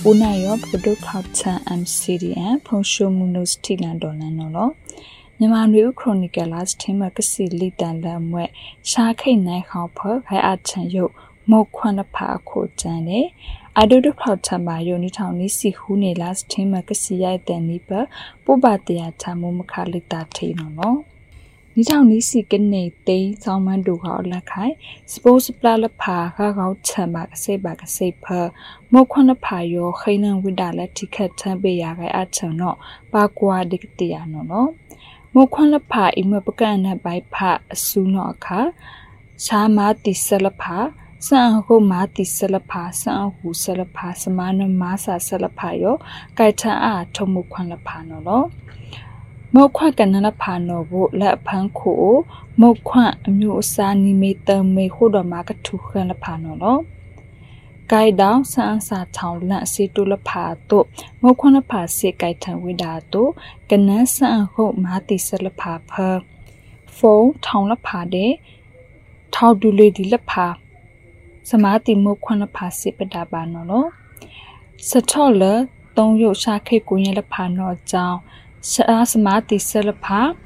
Unayo Pudu Kauta MCDM Ponshomunos Tilan Dolanolo. Namanu Chronicle last time a Cassili than Lamwe, Shake Neck Hopper, I attend you, Mokwana Parko Jane. I do the Kauta by Unitowni see Huni last time a Cassia than Nipper, Bobatia Tamumakalita Tino. Nitowni see Gene, they, Salman do out like I, suppose Blala Pa, out Tamak, say back a say per, Mokwana Payo, Hainan Widala ticket, Beyaga at no, Bagua Dictiano. Mokwana Pa imapagana by Pa Sunoka, Samati Salapa, San Ho Mati Salapa, San Hu Salapa, Samana Masa Salapayo, Gaita A Tomukwana Panolo. Mokwa Ganana Pano, La Panko, Mokwa Musani Meter me hold a market to Hana Panolo. Guy down San Sa Town, La Situla Pato, Mokwana Pase Gaita Widato, Ganasa and Ho Mati Salapa per 4 Town La Pade, Tau Dule di La Pa, Samati Mokwana Pase Pedabanolo. Satola, Don Yo Shake Gunya La Pano down. Samati Salapa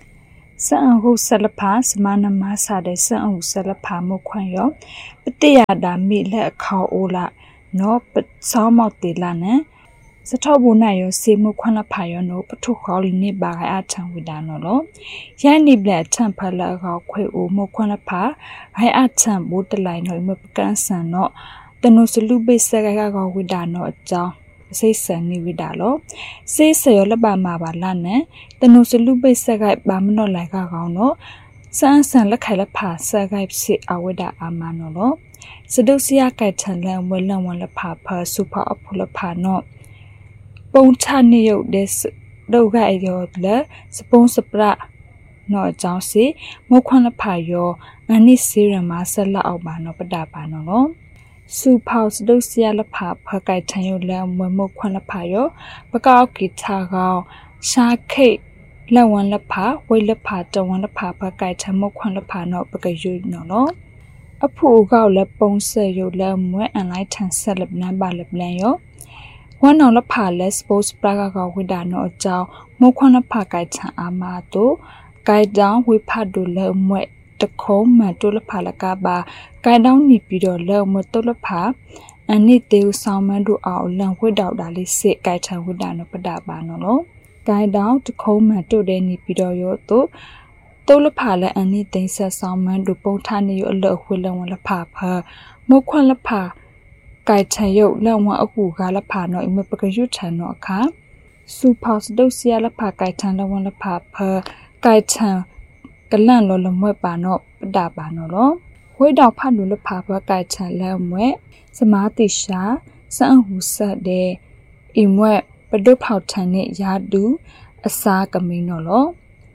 San Ho Salapa, Samana Masa de San Salapa Mokwanyo, but they are da meat let a cow ola, no, but some of the lane. Satobunayo say Mokwana Payo no, but to call nearby Atan with Danolo. Yani bled temper like our que o Mokwana Pa, I atam both the line or Mopagansa no, the no salube Sagaga with Dano at John. Say Sunny Vidalo, say Sayola Mabalane, the no salube sagai bamino like a gano, San Lacala pass sagai sit aweda amanolo, Sedosia Gaitan lamb will learn one la papa super apula pano. Bontanio des doga yodler, suppose a bra no jousy, Mokwana payo, and this serum masala albano padabano. Su paus dosia la papa gaitayo lam Mokwana payo, Bagao guitar, sha cake, la one la pa, way la pata one la papa gaita Mokwana pano, Bagayu no. A poor gao la bone say you lam wet and light and celeb namba la blanyo. One on la palace, both braga widano jaw, Mokwana pa gaita amato, guide down with padu lam wet. The comb Matola Palacaba, guide down Nipido, learn Matola Pa, and need they salmon do out learn without Ali sick gaita without Padabano. Guide down to comb Mato de Nipido Yoto, Tola Pala and need they say salmon do botany or look will learn la papa, Mokwan la pa, gaita yo learn one of Gala Pano in Mopaka no car. Supos dosia la pa gaitan la one la papa, gaita. Galan lo mwebano dabano lo. Without Padula Papa Gaita Lamwe, Samati Sha, San Husa de Imwe, Padu Pautane Yadu, Asa Gamino lo.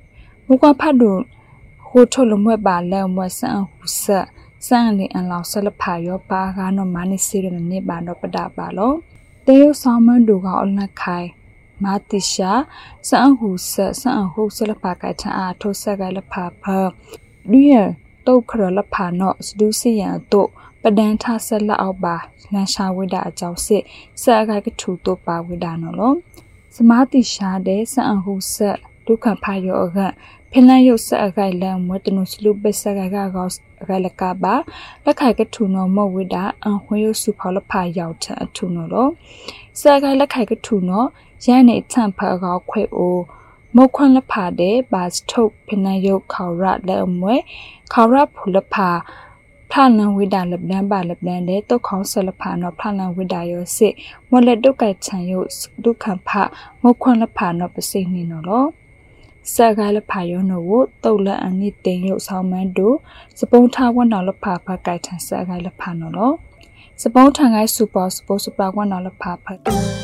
Muka Padu, who told Mweba Lamwe San Husa, Sanly and Lao Salapayo, Bagano Mani Sirin and Nibano Padabalo. Deo Salmon Duga on a Kai. Matisha, San Husa, San Husa la Pacata, Tosaga la Papa. Dear, Dokra la Pano, Lucia, Do, but then Tassa la Alba, Nasha without a jose, Saga Tuto Ba Widanolo. Samatisha de San Husa, Dukan Payo Oga, Penayo Saga Lam, what the Nuslube Sagagos, Galacaba, la Kagatuno mo wida, and Hoyo Supala Payauta at Tunolo. Saga la Kagatuno. Jane Tampa Gao o Mokwan la Pade, Bas Tok Penayo Kaurat Lamwe, Kaurat Pulapa, Plana without the Blamba la Blande, to Consolapano, Plana without say, Mola Duka Tayo, Dukampa, Mokwan la Pano, Pesini no lo. Saga la Payo no wood, Dola and Nitin Yo Salman do, Sabota one dollar papa gaitan Saga la Panolo. Sabota I suppose supposed to bag $1 papa.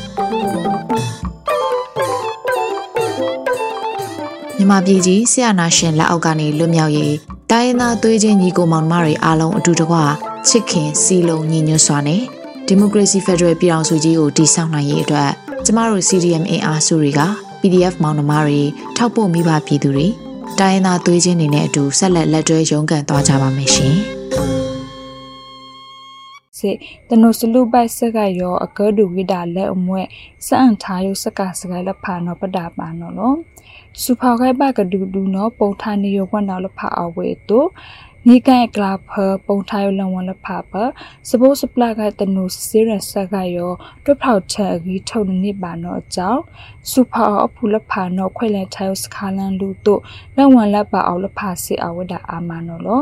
Mima Biji, Siana Shen La Ogani, Lumyaye, Diana Doji Nigo Mount Mary Along Dudawa, Chicken, Silo, Nino Swane, Democracy Federal Piran Suji or Disana Yedra, Tomorrow CDMA Suriga, PDF Mount Mary, Tapo Miba Piduri, Diana Doji Nine to Select Letter Younger Dojama Machine. စစ်တနုစလူပိုက်ဆက်ကရောအကဒူဝိဒါလက်အမွဲစအန်ထားယုစကစကလဖာနောပဒါပါနောလောစုဖောက်ခိုက်ဘကဒူဒူနောပုံထာနေယောကွနာလဖာအဝေတုနီကန်ကလာဖပုံထားယလဝန်လဖာပစပိုးစပလာကတနုစီရဆကရောတွဖောက်ချက်ကြီးထုံနေပါနောအကြောင်းစုဖောက်အဖူလဖာနောခွဲလဲထားယစခါလန်လူတုလဝန်လပါအောင်လဖာစီအဝဒအာမနောလော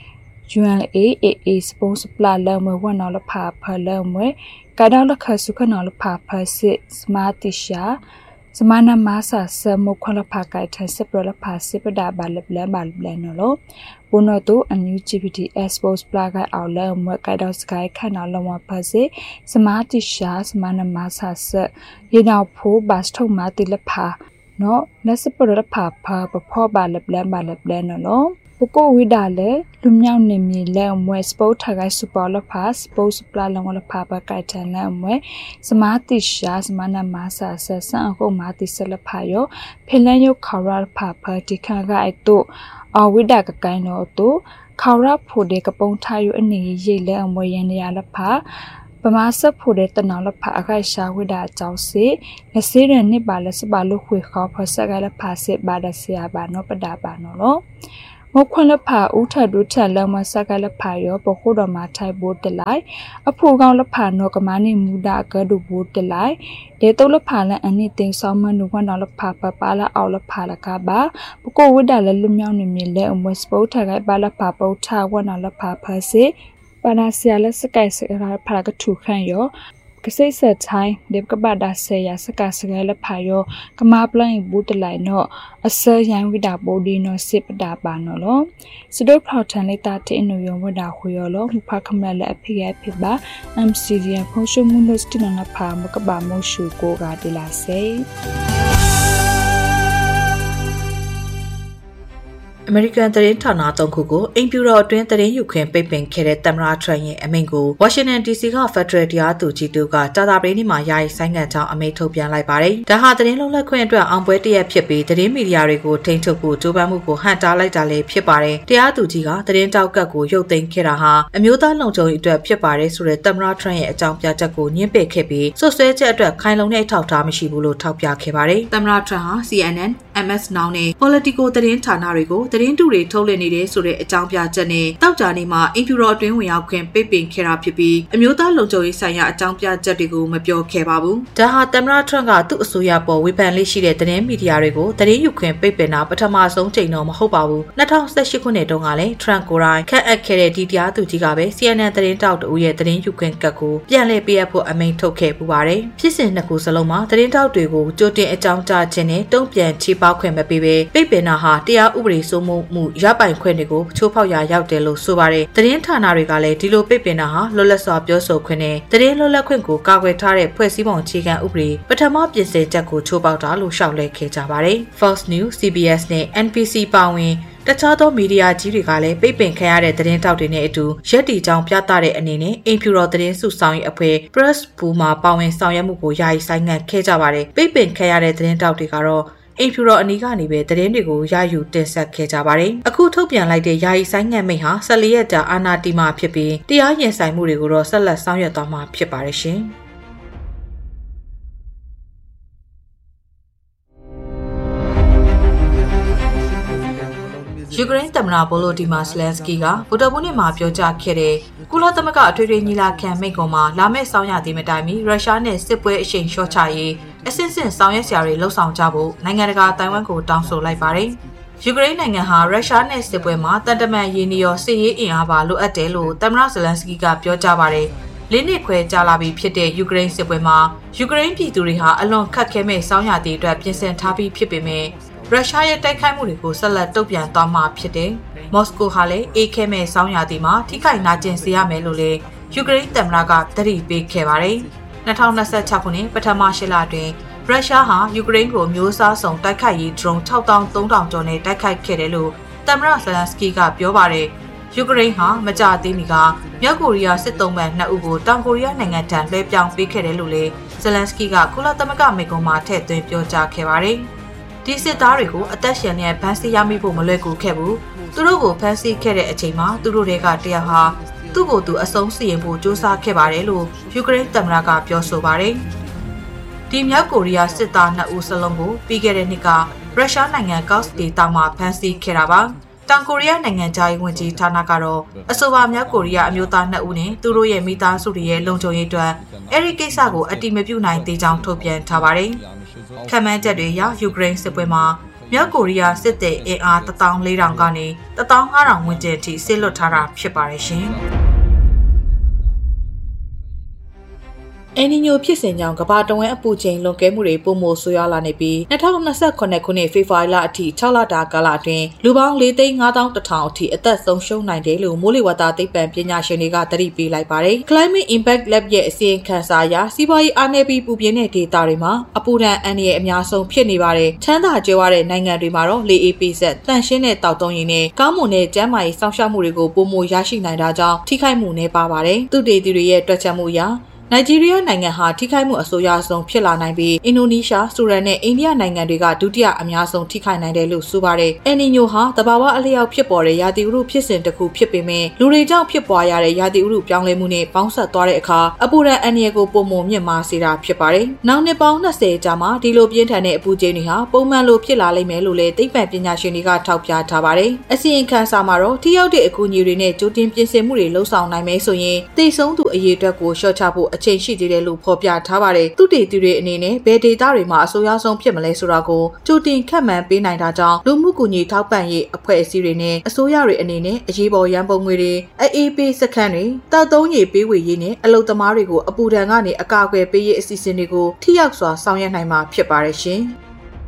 UNAAA suppose supply lam one all pa per lam kadala khasukana pa per sit smartisha samana masa samokola pa kai than sepra pa sipada balablanolo bonoto anu gpt expose plug out lam kadal sky khana lam pa se smartisha samana masa sa yina pho bas thok ma ti la pha no nasepra pa pa pho balablanoloပုကိုဝိဒါလေလူမြောက်နေမီလဲအမွဲစပုတ်ထခိုင်စူပါလဖာစပုတ်စပလာလောလဖာပကိုက်တန်လဲအမွဲစမာတိရှာစမနာမဆာဆဆန်အခုမာတိဆလဖာယောဖေလန်ယောခါရဖာဖတိခါကအို့တိုအဝိဒါကကိုင်းတော့တိုခါရဖိုဒေကပုံထားယောအနေရိတ်လဲအမွဲရန်ရလဖာပမာစဖို့တဲ့တနောလဖာအခိုင်ရှာဝိဒါအကြောင်းစေလက်စေးရနှစ်ပါလက်စပါလို့ခွေခေါ်ဖဆက်ကလဖာစေပါဒဆရာပါနောပဒါပါနောလောမခွန်းလဖာဦးထဒုထလမစကလဖာရောပခုတော်မှာထိုင်ဖို့တလိုက်အဖို့ကောင်လဖာနောကမနိမူဒကဒုဖို့တလိုက်ဒေတုလဖာလန်အနိတင်ဆောင်မနုခွန်းတော်လဖာပပါလာအောက်လဖာလကပါပကိုဝိဒါလလွမြောင်းနေမြလဲအမွေစပုတ်ထခိုင်ပါလဖာပုတ်ထဝနာလဖာဖစေပါနာဆရာလစကိုက်စရာဖာကထုခန့်ရောကစိတ်ဆက်တိုင်းဒေကဘာဒါဆေယစကာစကလဖာယောကမာပလိုင်းဘူးတလိုက်နောအစရန်ဝိဒါပိုဒီနောစစ်ပဒါပါနောလောစဒုဖောက်ထန်လေးတာတဲ့နုယောဝဒါခွေယောလောမဖခမလလက်အဖိရဖိပါ MCDN ဖုန်ရှုမှုနုစတနဖာမကဘာမိုရှုကိုကတလာစေအမေရိကန်သတင်းဌာန၃ခုကိုအိမ်ဖြူတော်အတွင်းသတင်းယူခွင့်ပိတ်ပင်ခဲ့တဲ့သမ္မတထရန့်ရဲ့အမိန့်ကိုဝါရှင်တန် DC ကဖက်ဒရယ်တရားသူကြီးတို့ကတာတာပရိနေ့မှာယာယီဆိုင်းငံ့ကြောင်းအမိန့်ထုတ်ပြန်လိုက်ပါတယ်။ဒါဟာသတင်းလုံးလက်ခွင့်အတွက်အောင်ပွဲတရက်ဖြစ်ပြီးသတင်းမီဒီယာတွေကိုထိန်းချုပ်ဖို့ကြိုးပမ်းမှုကိုဟန့်တားလိုက်တာလည်းဖြစ်ပါတယ်။တရားသူကြီးကသတင်းတောက်ကတ်ကိုရုပ်သိမ်းခဲ့တာဟာအမျိုးသားလုံခြုံရေးအတွက်ဖြစ်ပါတယ်ဆိုတဲ့သမ္မတထရန့်ရဲ့အကြောင်းပြချက်ကိုညှင်းပယ်ခဲ့ပြီးဆွဆွဲချက်အတွက်ခိုင်လုံတဲ့အထောက်အထားမရှိဘူးလို့ထောက်ပြခဲ့ပါတယ်။သမ္မတထရန့်ဟာ CNN, MS Now နဲ့ Politico သတင်းဌာနတွေကိုသတင်းတူတွေထုတ်လွှင့်နေတဲ့ဆိုတဲ့အကြောင်းပြချက်နဲ့တောက်ကြနေမှာအင်ဖြူတော်အတွင်းဝင်ရောက်ခွင့်ပိတ်ပင်ခဲ့တာဖြစ်ပြီးအမျိုးသားလုံခြုံရေးဆိုင်ရာအကြောင်းပြချက်တွေကိုမပြောခဲ့ပါဘူး။ဒါဟာသမ္မတထရန့်ကသူ့အစိုးရပေါ်ဝေဖန်လေးရှိတဲ့သတင်းမီဒီယာတွေကိုသတင်းယူခွင့်ပိတ်ပင်တာပထမဆုံးချိန်တော့မဟုတ်ပါဘူး။2018ခုနှစ်တုန်းကလည်းထရန့်ကိုယ်တိုင်ခန့်အပ်ခဲ့တဲ့ဒီတရားသူကြီးကပဲ CNN သတင်းတောက်တူရဲ့သတင်းယူခွင့်ကတ်ကိုပြန်လည်ပေးအပ်ဖို့အမိန့်ထုတ်ခဲ့ပူပါတယ်။ဖြစ်စဉ်နှစ်ခုစလုံးမှာသတင်းတောက်တွေကိုကြိုတင်အကြောင်းကြားခြင်းနဲ့တုံ့ပြန်ချေပခွင့်မပေးဘဲပိတ်ပင်တာဟာတရားဥပဒေစိုးမိုးမှုရပိုင်ခွင့်တွေကိုချိုးဖောက်ရာရောက်တယ်လို့ဆိုပါတယ်။သတင်းဌာနတွေကလည်းဒီလိုပိတ်ပင်တာဟာလွတ်လပ်စွာပြောဆိုခွင့်နဲ့သတင်းလွတ်လပ်ခွင့်ကိုကာကွယ်ထားတဲ့ဖွဲ့စည်းပုံအခြေခံဥပဒေပထမပြင်ဆင်ချက်ကိုချိုးဖောက်တာလို့ရှောက်လဲခဲ့ကြပါတယ်။ Fox News, CBS နဲ့ NBC ပါဝင်တခြားသောမီဒီယာကြီးတွေကလည်းပိတ်ပင်ခံရတဲ့သတင်းတောက်တွေနဲ့အတူရက်တီကြောင်ပြသတဲ့အနေနဲ့အိမ်ဖြူတော်သတင်းစုဆောင်ရေးအဖွဲ့ Press Pool မှာပါဝင်ဆောင်ရွက်မှုကိုယာယီဆိုင်းငံ့ခဲ့ကြပါတယ်။ပိတ်ပင်ခံရတဲ့သတင်းတောက်တွေကတော့အိမ်ဖြူတော်အနီးကနေပဲသတင်းတွေကိုရယူတင်ဆက်ခဲ့ကြပါတယ်။အခုထုတ်ပြန်လိုက်တဲ့ယာယီဆိုင်းငံ့မိန့်ဟာ14ရက်ကြာအာဏာတည်မှာဖြစ်ပြီးတရားရင်ဆိုင်မှုတွေကိုတော့ဆက်လက်ဆောင်ရွက်သွားမှာဖြစ်ပါတယ်ရှင်။ယူကရိန်းသမ္မတဗိုလိုဒီမာဇလန်စကီကဗုဒ္ဓဘုနေ့မှာပြောကြားခဲ့တဲ့ကုလသမဂ္ဂအထွေထွေညီလာခံမိန့်ခွန်းမှာလာမယ့်ဆောင်းရာသီမတိုင်မီရုရှားနဲ့စစ်ပွဲအရှိန်လျှော့ချရေးအဆင့်ဆင့်ဆောင်ရွက်စရာတွေလှုံ့ဆော်ကြဖို့နိုင်ငံတကာအတိုင်းအဝန်ကိုတောင်းဆိုလိုက်ပါတယ်။ယူကရိန်းနိုင်ငံဟာရုရှားနဲ့စစ်ပွဲမှာတန်တမန်ရင်းနှီးရောစစ်ရေးအင်အားပါလိုအပ်တယ်လို့သမ္မတဇလန်စကီကပြောကြားပါတယ်။၄နှစ်ခွဲကြာလာပြီဖြစ်တဲ့ယူကရိန်းစစ်ပွဲမှာယူကရိန်းပြည်သူတွေဟာအလွန်ခက်ခဲမဲ့ဆောင်းရာသီအတွက်ပြင်ဆင်ထားပြီးဖြစ်ပေမဲ့ရုရှားရဲ့တိုက်ခိုက်မှုတွေကိုဆက်လက်တုံ့ပြန်သွားမှာဖြစ်တယ်။မော်စကိုဟာလည်းအေးခဲမဲ့ဆောင်းရာသီမှာထိခိုက်နာကျင်စေရမယ်လို့လည်းယူကရိန်းသမ္မတကသတိပေးခဲ့ပါတယ်။2026ခုနှစ်ပထမ8လအတွင်းရုရှားဟာယူကရိန်းကိုမျိုးစားစုံတိုက်ခိုက်ရေး drone 6300ကျော်နဲ့တိုက်ခိုက်ခဲ့တယ်လို့သမ္မတဇလန်စကီကပြောပါတယ်။ယူကရိန်းဟာမကြာသေးမီကမြောက်ကိုရီးယားစစ်သုံးပန်း2ဦးကိုတောင်ကိုရီးယားနိုင်ငံထံလွှဲပြောင်းပေးခဲ့တယ်လို့လည်းဇလန်စကီကကုလသမဂ္ဂမိန့်ခွန်းမှာထည့်သွင်းပြောကြားခဲ့ပါတယ်။ဒီစစ်သားတွေကိုအသက်ရှင်နဲ့ဖမ်းဆီးရမိဖို့မလွယ်ကူခဲ့ဘူး။သူတို့ကိုဖမ်းဆီးခဲ့တဲ့အချိန်မှာသူတို့တွေကတယောက်ဟာသူ့ကိုယ်သူအဆုံးစီရင်ဖို့ကြိုးစားခဲ့ပါတယ်လို့ယူကရိန်းသမ္မတကပြောဆိုပါတယ်။ဒီမြောက်ကိုရီးယားစစ်သား2ဦးစလုံးကိုပြီးခဲ့တဲ့နှစ်ကရုရှားနိုင်ငံကော့စ်ဒေသမှာဖမ်းဆီးခဲ့တာပါ။တောင်ကိုရီးယားနိုင်ငံသားရေးဝန်ကြီးဌာနကတော့အဆိုပါမြောက်ကိုရီးယားအမျိုးသား2ဦးနဲ့သူတို့ရဲ့မိသားစုတွေရဲ့လုံခြုံရေးအတွက်အဲဒီကိစ္စကိုအတိမပြုနိုင်သေးကြောင်းထုတ်ပြန်ထားပါတယ်။ခန့်မှန်းချက်တွေအရယူကရိန်းစစ်ပွဲမှာမြောက်ကိုရီးယားစစ်သည်အင်အား14000ကနေ15000ဝန်းကျင်အထိဆစ်လွတ်ထားတာဖြစ်ပါတယ်ရှင်။အန်နီညိုဖြစ်စဉ်ကြောင့်ကမ္ဘာတဝန်းအပူချိန်လွန်ကဲမှုတွေပုံမိုဆိုးရွားလာနေပြီး2028ခုနှစ်ဖေဖော်ဝါရီလအထိ6လတာကာလအတွင်းလူပေါင်း4,510,000အထိအသက်ဆုံးရှုံးနိုင်တယ်လို့မိုးလေဝသသိပ္ပံပညာရှင်တွေကသတိပေးလိုက်ပါတယ်။ Climate Impact Lab ရဲ့အစီရင်ခံစာအရစီးပွားရေးအားနည်းပြီးပူပြင်းတဲ့ဒေသတွေမှာအပူဒဏ်အန္တရာယ်အများဆုံးဖြစ်နေပါတယ်။ချမ်းသာကြွယ်ဝတဲ့နိုင်ငံတွေမှာတော့လေအေးပေးဆက်တန့်ရှင်းတဲ့တောက်သုံးရည်နဲ့ကောင်းမွန်တဲ့ကျန်းမာရေးစောင့်ရှောက်မှုတွေကိုပုံမိုရရှိနိုင်တာကြောင့်ထိခိုက်မှုနည်းပါပါတယ်။သူတေသီတွေရဲ့တွက်ချက်မှုအရနိုင်ဂျီးရီးယားနိုင်ငံဟာထိခိုက်မှုအဆိုးရွားဆုံးဖြစ်လာနိုင်ပြီးအင်ဒိုနီးရှား၊ဆူဒန်နဲ့အိန္ဒိယနိုင်ငံတွေကဒုတိယအများဆုံးထိခိုက်နိုင်တယ်လို့ဆိုပါတယ်။အယ်နီညိုဟာသဘာဝအလျောက်ဖြစ်ပေါ်တဲ့ရာသီဥတုဖြစ်စဉ်တစ်ခုဖြစ်ပေမဲ့လူတွေကြောင့်ဖြစ်ပွားရတဲ့ရာသီဥတုပြောင်းလဲမှုနဲ့ပေါင်းစပ်သွားတဲ့အခါအပူဒဏ်အန္တရာယ်ကိုပုံမှန်မြင့်မားစေတာဖြစ်ပါတယ်။နောက်နှစ်ပေါင်း20ကြာမှဒီလိုပြင်းထန်တဲ့အပူချိန်တွေဟာပုံမှန်လိုဖြစ်လာလိမ့်မယ်လို့လည်းသိပ္ပံပညာရှင်တွေကထောက်ပြထားပါတယ်။အစီရင်ခံစာမှာတော့ထိရောက်တဲ့အကူအညီတွေနဲ့ကြိုတင်ပြင်ဆင်မှုတွေလှုံ့ဆော်နိုင်မယ်ဆိုရင်သိဆုံးသူအရေးအတွက်ကိုလျှော့ချဖို့အချိန်ရှိသေးတယ်လို့ဖော်ပြထားပါတယ်။သူတေသီတွေအနေနဲ့ဘယ်ဒေသတွေမှာအဆိုးရွားဆုံးဖြစ်မလဲဆိုတာကိုကြိုတင်ခန့်မှန်းပေးနိုင်တာကြောင့်လူမှုကူညီထောက်ပံ့ရေးအဖွဲ့အစည်းတွေနဲ့အစိုးရတွေအနေနဲ့အရေးပေါ်ရန်ပုံငွေတွေအေးပေးစခန်းတွေတောက်သုံးရည်ပေးဝေရေးနဲ့အလုပ်သမားတွေကိုအပူဒဏ်ကနေအကာအကွယ်ပေးရေးအစီအစဉ်တွေကိုထိရောက်စွာဆောင်ရွက်နိုင်မှာဖြစ်ပါတယ်ရှင်။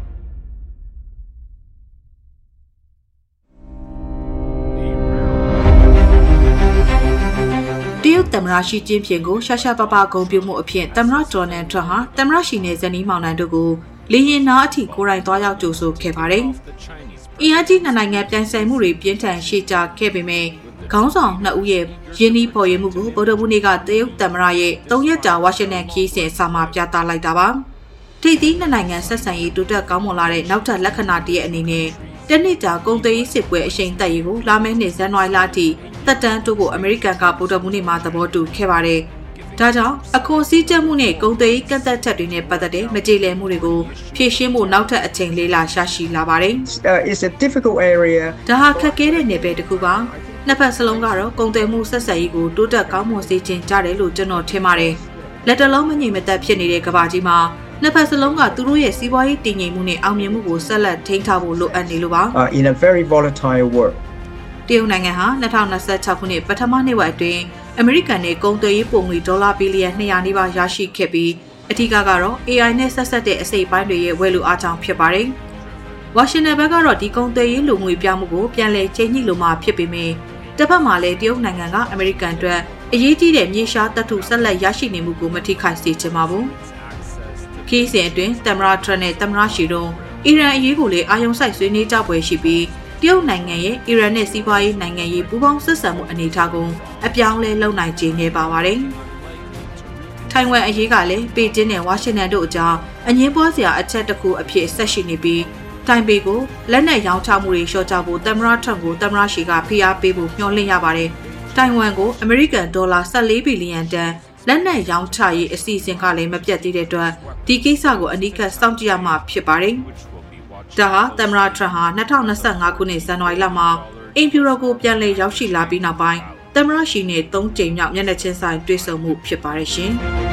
တရုတ်သမ္မတရှီကျင်းဖျင်ကိုရှာရှာပပဂုဏ်ပြုမှုအဖြစ်သမ္မတဒေါ်နယ်ထရန့်ဟာသမ္မတရှီနဲ့ဇနီးမောင်နှံတို့ကိုလေယာဉ်နားအထိကိုယ်တိုင်သွားရောက်ကြိုဆိုခဲ့ပါတယ်။အင်အားကြီးနှစ်နိုင်ငံပြိုင်ဆိုင်မှုတွေပြင်းထန်ရှေ့ကျခဲ့ပေမဲ့ခေါင်းဆောင်2ဦးရဲ့ယင်းနှီးပေါ်ရမှုကိုဗုဒ္ဓဘူးနေ့ကတရုတ်သမ္မတရဲ့3ရက်ကြာဝါရှင်တန်ခီးစဉ်အစမှာပြသလိုက်တာပါ။ထိပ်သီးနှစ်နိုင်ငံဆက်ဆံရေးတိုးတက်ကောင်းမွန်လာတဲ့နောက်ထပ်လက္ခဏာတည်းအနေနဲ့တနစ်ကြာကုန်သွယ်ရေးစစ်ပွဲအရှိန်သက်ရေးကိုလာမယ့်နှစ်ဇန်နဝါရီလအထိသက်တမ်းတိုးဖို့အမေရိကန်ကဗုဒ္ဓဘူးနေ့မှာသဘောတူခဲ့ပါတယ်။ဒါကြောင့်အခွန်စည်းကျပ်မှုနဲ့ကုန်သွယ်ရေးကန့်သတ်ချက်တွေနဲ့ပတ်သက်တဲ့မကြေလည်မှုတွေကိုဖြေရှင်းဖို့နောက်ထပ်အချိန်လေးလာရရှိလာပါတယ်။ It's a difficult area. ဒါဟာခက်ခဲတဲ့နယ်ပယ်တစ်ခုပါ။နှစ်ဖက်စလုံးကတော့ကုန်သွယ်မှုဆက်ဆံရေးကိုတိုးတက်ကောင်းမွန်စေချင်ကြတယ်လို့ကျွန်တော်ထင်ပါတယ်။လက်တလုံးမငြိမ်မသက်ဖြစ်နေတဲ့ကမ္ဘာကြီးမှာနှစ်ဖက်စလုံးကသူတို့ရဲ့စီးပွားရေးတည်ငြိမ်မှုနဲ့အောင်မြင်မှုကိုဆက်လက်ထိန်းထားဖို့လိုအပ်နေလို့ပါ In a very volatile world တရုတ်နိုင်ငံဟာ2026ခုနှစ်ပထမနှစ်ဝက်အတွင်းအမေရိကန်နဲ့ကုန်သွယ်ရေးပုံငွေဒေါ်လာဘီလီယံ200နီးပါးရရှိခဲ့ပြီးအထူးကတော့ AI နဲ့ဆက်ဆက်တဲ့အစိပ်ပိုင်းတွေရဲ့ဝယ်လိုအားကြောင့်ဖြစ်ပါတယ်။ဝါရှင်တန်ဘက်ကတော့ဒီကုန်သွယ်ရေးလူငွေပြမှုကိုပြန်လည်ချိန်ညှိလိုမှဖြစ်ပေမဲ့တစ်ဖက်မှာလည်းတရုတ်နိုင်ငံကအမေရိကန်အတွက်အရေးကြီးတဲ့မြေရှားသတ္တုဆက်လက်ရရှိနေမှုကိုမထိခိုက်စေချင်ပါဘူး။ခီးစဉ်အတွင်းသမ္မတထရန့်နဲ့သမ္မတရှီတို့အီရန်အရေးကိုလည်းအာရုံစိုက်ဆွေးနွေးကြပွဲရှိပြီးတရုတ်နိုင်ငံရဲ့အီရန်နဲ့စီးပွားရေးနိုင်ငံရေးပူးပေါင်းဆက်ဆံမှုအနေအထားကိုအပြောင်းလဲလုပ်နိုင်ခြင်းနေပါပါတယ်။ထိုင်ဝမ်အရေးကလည်းပေကျင်းနဲ့ဝါရှင်တန်တို့အကြားအငြင်းပွားစရာအချက်တစ်ခုအဖြစ်ဆက်ရှိနေပြီးတိုင်ပေကိုလက်နက်ရောင်းချမှုတွေလျှော့ချဖို့သမ္မတထရန့်ကိုသမ္မတရှီကဖိအားပေးဖို့မျှော်လင့်ရပါတယ်။တိုင်ဝမ်ကိုအမေရိကန်ဒေါ်လာ14ဘီလီယံတန်လက်နက်ရောင်းချရေးအစီအစဉ်ကလည်းမပြတ်သေးတဲ့အတွက်ဒီကိစ္စကိုအနီးကပ်စောင့်ကြည့်ရမှာဖြစ်ပါတယ်။ဒါဟာသမ္မတထရန့်ဟာ2025ခုနှစ်ဇန်နဝါရီလမှာအင်ဖြူတော်ကိုပြန်လည်ရောက်ရှိလာပြီးနောက်ပိုင်းသမ္မတရှီနဲ့3ကြိမ်မြောက်မျက်နှာချင်းဆိုင်တွေ့ဆုံမှုဖြစ်ပါတယ်ရှင်။